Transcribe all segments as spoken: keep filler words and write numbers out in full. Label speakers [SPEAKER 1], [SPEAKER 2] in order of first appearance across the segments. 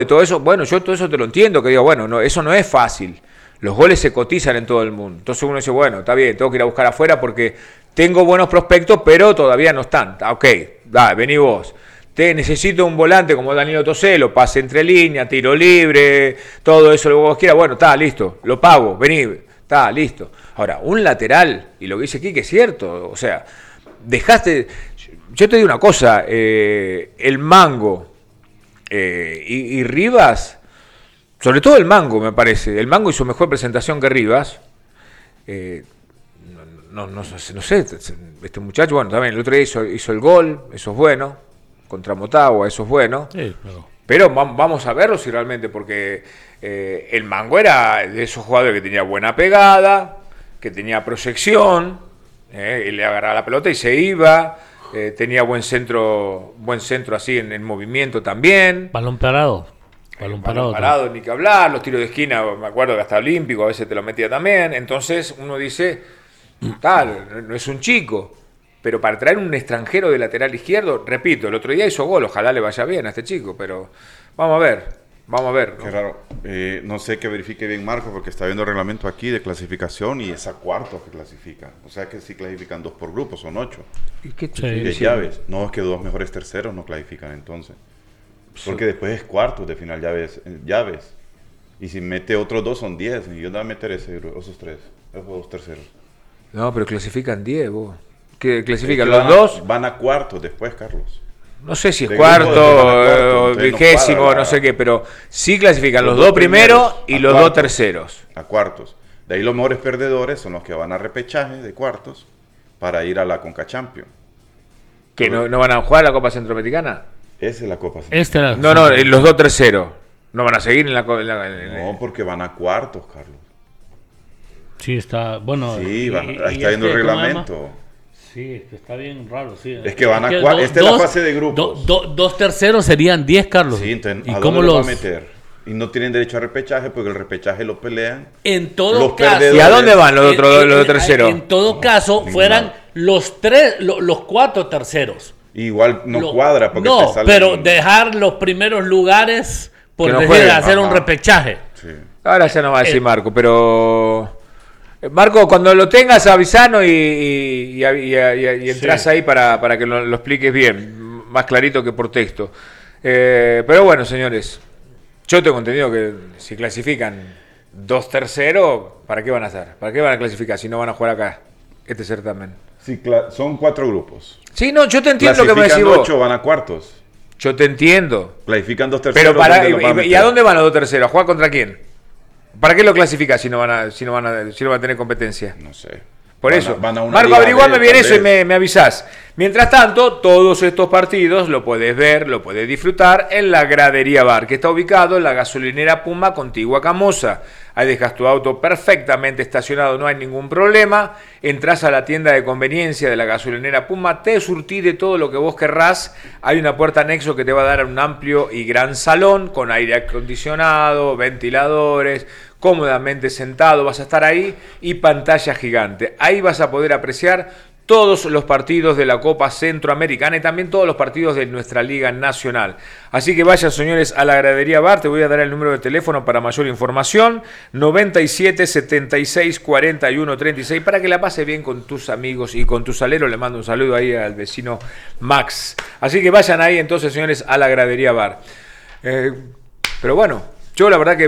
[SPEAKER 1] todo eso, bueno, yo todo eso te lo entiendo, que digo, bueno, no, eso no es fácil. Los goles se cotizan en todo el mundo. Entonces uno dice, bueno, está bien, tengo que ir a buscar afuera porque tengo buenos prospectos, pero todavía no están. Ah, ok, da, vení vos. Te necesito un volante como Danilo Toselo, pase entre líneas, tiro libre, todo eso lo que vos quieras. Bueno, está, listo, lo pago, vení, está, listo. Ahora, un lateral, y lo que dice Quique es cierto, o sea, dejaste... Yo te digo una cosa, eh, el Mango eh, y, y Rivas, sobre todo el Mango me parece, el Mango hizo mejor presentación que Rivas, eh, no, no, no, no sé, este muchacho, bueno, también el otro día hizo, hizo el gol, eso es bueno, contra Motagua, eso es bueno,
[SPEAKER 2] sí, pero...
[SPEAKER 1] pero vamos a verlo si realmente, porque eh, el Mango era de esos jugadores que tenía buena pegada, que tenía proyección, eh, y le agarraba la pelota y se iba. Eh, tenía buen centro, buen centro así en, en movimiento también.
[SPEAKER 2] Balón parado.
[SPEAKER 1] Balón parado, balón parado ni que hablar. Los tiros de esquina, me acuerdo que hasta olímpico a veces te lo metía también. Entonces uno dice, tal, no es un chico. Pero para traer un extranjero de lateral izquierdo, repito, el otro día hizo gol, ojalá le vaya bien a este chico, pero vamos a ver. Vamos a ver.
[SPEAKER 3] ¿No? Qué raro. Eh, no sé que verifique bien Marco porque está viendo el reglamento aquí de clasificación y es a cuartos que clasifican. O sea que si clasifican dos por grupo, son ocho.
[SPEAKER 1] ¿Y qué
[SPEAKER 3] sí, de llaves. No, es que dos mejores terceros no clasifican entonces. Porque sí. Después es cuartos de final llaves. llaves. Y si mete otros dos son diez. Y yo no voy a meter ese, esos tres. Esos dos terceros.
[SPEAKER 1] No, pero clasifican diez, vos. ¿Qué clasifican
[SPEAKER 3] es que
[SPEAKER 1] los
[SPEAKER 3] van a,
[SPEAKER 1] dos?
[SPEAKER 3] Van a cuartos después, Carlos.
[SPEAKER 1] No sé si es
[SPEAKER 3] de
[SPEAKER 1] cuarto o vigésimo, no, no sé qué, pero sí clasifican los, los dos primeros y los cuartos, dos terceros.
[SPEAKER 3] A cuartos. De ahí los mejores perdedores son los que van a repechaje de cuartos para ir a la Conca Champions.
[SPEAKER 1] ¿Que no, no van a jugar la Copa Centroamericana?
[SPEAKER 3] Esa es la Copa Centroamericana.
[SPEAKER 2] Esta
[SPEAKER 1] no, no, los dos terceros. ¿No van a seguir en la Copa?
[SPEAKER 3] No, porque van a cuartos, Carlos.
[SPEAKER 2] Sí, está, bueno.
[SPEAKER 3] Sí, van, y, ahí está viendo el reglamento.
[SPEAKER 2] Sí, está bien raro, sí.
[SPEAKER 3] Es que van a
[SPEAKER 2] es
[SPEAKER 3] cuatro. Esta es la fase de grupos.
[SPEAKER 2] Do, do, dos terceros serían diez, Carlos.
[SPEAKER 3] Sí, entonces,
[SPEAKER 2] ¿y
[SPEAKER 3] ¿a
[SPEAKER 2] cómo
[SPEAKER 3] dónde
[SPEAKER 2] los
[SPEAKER 3] va a meter? Y no tienen derecho a repechaje porque el repechaje lo pelean.
[SPEAKER 2] En todo
[SPEAKER 3] los
[SPEAKER 2] caso.
[SPEAKER 3] perdedores.
[SPEAKER 1] ¿Y a dónde van los otros los terceros?
[SPEAKER 2] En todo no, caso, fueran nada. los tres, los, los cuatro terceros.
[SPEAKER 3] Igual no
[SPEAKER 2] lo,
[SPEAKER 3] cuadra porque
[SPEAKER 2] no,
[SPEAKER 3] te salen...
[SPEAKER 2] pero dejar los primeros lugares por
[SPEAKER 1] no
[SPEAKER 2] decir, hacer Ajá. un repechaje.
[SPEAKER 3] Sí.
[SPEAKER 1] Ahora ya no va a decir eh, Marco, pero... Marco, cuando lo tengas avisanos y, y, y, y, y, y entras sí. ahí para, para que lo, lo expliques bien, más clarito que por texto. Eh, pero bueno, señores, yo tengo entendido que si clasifican dos terceros, ¿para qué van a hacer? ¿Para qué van a clasificar si no van a jugar acá este certamen?
[SPEAKER 3] Sí, son cuatro grupos.
[SPEAKER 1] Sí, no, yo te entiendo lo que me decís vos.
[SPEAKER 3] ocho, van a cuartos.
[SPEAKER 1] Yo te entiendo.
[SPEAKER 3] Clasifican dos terceros.
[SPEAKER 1] Pero para, y, ¿y a dónde van los dos terceros? ¿A jugar contra quién? ¿Para qué lo clasifica si no van a, si no van a, si no van a tener competencia?
[SPEAKER 3] No sé.
[SPEAKER 1] Por
[SPEAKER 3] van
[SPEAKER 1] eso.
[SPEAKER 3] A, van a
[SPEAKER 1] Marco, averiguame bien eso y me, me avisás. Mientras tanto, todos estos partidos lo puedes ver, lo puedes disfrutar en la Gradería Bar, que está ubicado en la gasolinera Puma, contigua a Camosa. Ahí dejas tu auto perfectamente estacionado, no hay ningún problema. Entrás a la tienda de conveniencia de la gasolinera Puma, te surtí de todo lo que vos querrás. Hay una puerta anexo que te va a dar un amplio y gran salón con aire acondicionado, ventiladores, cómodamente sentado, vas a estar ahí y pantalla gigante. Ahí vas a poder apreciar todos los partidos de la Copa Centroamericana y también todos los partidos de nuestra Liga Nacional. Así que vayan, señores, a la Gradería Bar. Te voy a dar el número de teléfono para mayor información, noventa y siete, setenta y seis, cuarenta y uno, treinta y seis, para que la pase bien con tus amigos y con tu salero. Le mando un saludo ahí al vecino Max. Así que vayan ahí entonces, señores, a la Gradería Bar. Eh, pero bueno, yo la verdad que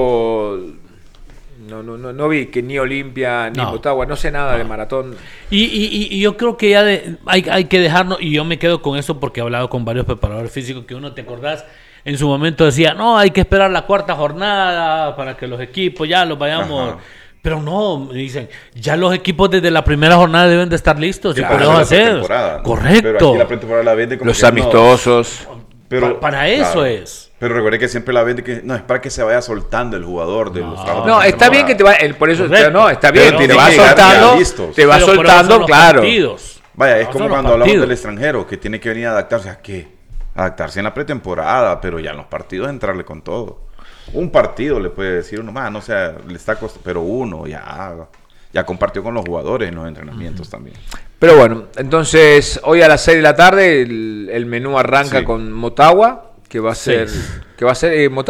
[SPEAKER 1] veo... No, no, no, no vi que ni Olimpia ni no. Motagua, no sé nada no. de maratón.
[SPEAKER 2] Y, y, y yo creo que ya de, hay, hay que dejarnos, y yo me quedo con eso porque he hablado con varios preparadores físicos que uno, te acordás, en su momento decía, no, hay que esperar la cuarta jornada para que los equipos ya los vayamos... Ajá. Pero no, dicen, ya los equipos desde la primera jornada deben de estar listos.
[SPEAKER 3] Sí,
[SPEAKER 2] y podemos hacer. Correcto.
[SPEAKER 3] Pero aquí la pretemporada la vende como
[SPEAKER 1] los amistosos.
[SPEAKER 3] No. Pero,
[SPEAKER 2] para, para eso
[SPEAKER 3] claro.
[SPEAKER 2] es.
[SPEAKER 3] Pero recuerde que siempre la vende que no es para que se vaya soltando el jugador de
[SPEAKER 2] no.
[SPEAKER 3] los trabajos.
[SPEAKER 1] No, está bien que te va, el, por eso
[SPEAKER 2] Correcto.
[SPEAKER 1] no, está bien,
[SPEAKER 3] pero
[SPEAKER 1] te va soltando, te va
[SPEAKER 2] pero
[SPEAKER 1] soltando, claro.
[SPEAKER 2] Partidos.
[SPEAKER 3] Vaya, es
[SPEAKER 2] no
[SPEAKER 3] como cuando hablamos del extranjero que tiene que venir a adaptarse a qué? Adaptarse en la pretemporada, pero ya en los partidos entrarle con todo. Un partido le puede decir uno más, no sea, le está costando, pero uno ya ya compartió con los jugadores en los entrenamientos uh-huh. también.
[SPEAKER 1] Pero bueno, entonces hoy a las seis de la tarde el, el menú arranca sí. con Motagua que va a ser,
[SPEAKER 2] Seis.
[SPEAKER 1] que va a ser eh,